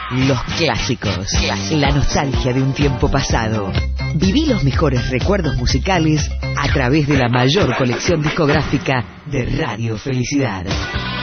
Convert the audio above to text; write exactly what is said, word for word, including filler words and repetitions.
Los clásicos, la nostalgia de un tiempo pasado. Viví los mejores recuerdos musicales a través de la mayor colección discográfica de Radio Felicidad.